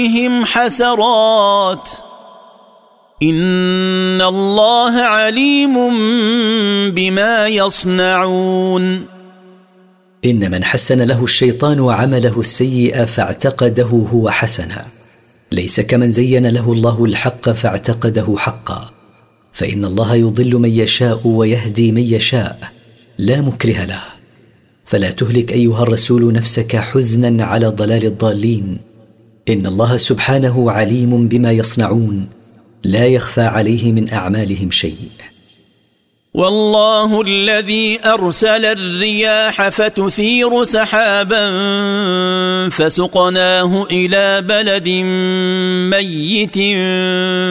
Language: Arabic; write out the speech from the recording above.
عليهم حسرات إن الله عليم بما يصنعون. إن من حسن له الشيطان عمله السيء فاعتقده هو حسنا، ليس كمن زين له الله الحق فاعتقده حقا، فإن الله يضل من يشاء ويهدي من يشاء لا مكره له. فلا تهلك أيها الرسول نفسك حزنا على ضلال الضالين، إن الله سبحانه عليم بما يصنعون، لا يخفى عليه من أعمالهم شيء. والله الذي أرسل الرياح فتثير سحابا فسقناه إلى بلد ميت